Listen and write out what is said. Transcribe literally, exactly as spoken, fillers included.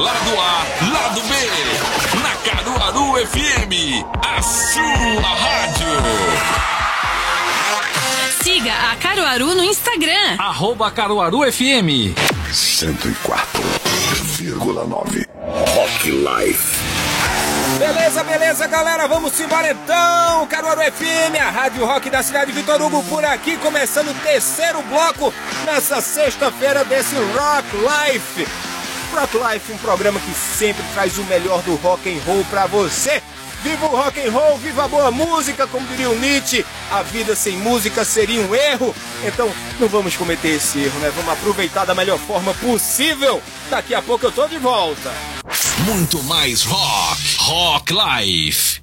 Lado A, Lado B, na Caruaru F M, a sua rádio. Siga a Caruaru no Instagram. Arroba Caruaru F M. cento e quatro vírgula nove Rock Life. Beleza, beleza, galera, vamos embora então. Caruaru F M, a rádio rock da cidade de Vitor Hugo por aqui, começando o terceiro bloco nessa sexta-feira desse Rock Life. Rock Life, um programa que sempre traz o melhor do rock and roll pra você. Viva o rock and roll, viva a boa música, como diria o Nietzsche. A vida sem música seria um erro. Então não vamos cometer esse erro, né? Vamos aproveitar da melhor forma possível. Daqui a pouco eu tô de volta. Muito mais rock, Rock Life.